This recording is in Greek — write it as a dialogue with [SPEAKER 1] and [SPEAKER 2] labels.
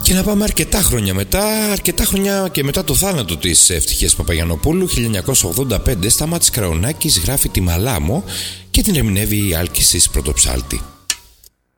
[SPEAKER 1] Και να πάμε αρκετά χρόνια και μετά το θάνατο της Ευτυχίας Παπαγιαννοπούλου, 1985, Σταμάτης Κραουνάκης γράφει τη Μαλάμο και την ερμηνεύει η Άλκησης Πρωτοψάλτη.